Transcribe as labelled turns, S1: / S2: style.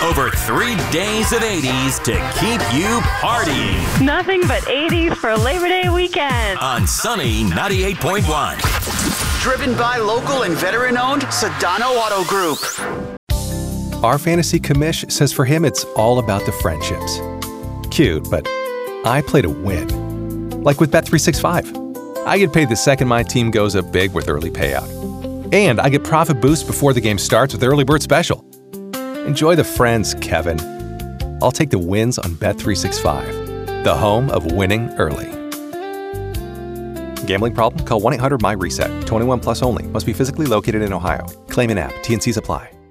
S1: Over 3 days of 80s to keep you partying.
S2: Nothing but 80s for Labor Day weekend.
S1: On Sunny 98.1.
S3: Driven by local and veteran-owned Sedano Auto Group.
S4: Our fantasy commish says for him it's all about the friendships. Cute, but I play to win. Like with Bet365. I get paid the second my team goes up big with early payout. And I get profit boost before the game starts with Early Bird Special. Enjoy the friends, Kevin. I'll take the wins on Bet365, the home of winning early. Gambling problem? Call 1-800-MY-RESET. 21 plus only. Must be physically located in Ohio. Claim in app. T&Cs apply.